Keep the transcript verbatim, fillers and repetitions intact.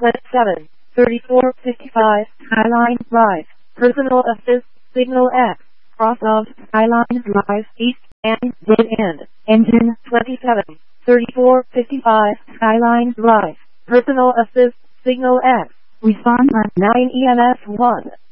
twenty-seven, thirty-four fifty-five, Skyline Drive, Personal Assist, Signal X, cross of Skyline Drive East, and dead end, engine twenty-seven, thirty-four fifty-five, Skyline Drive, Personal Assist, Signal X, respond at nine E M S one.